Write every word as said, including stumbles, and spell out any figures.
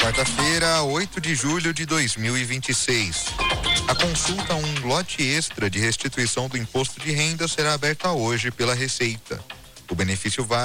Quarta-feira, oito de julho de dois mil e vinte e seis. A consulta a um lote extra de restituição do imposto de renda será aberta hoje pela Receita. O benefício vai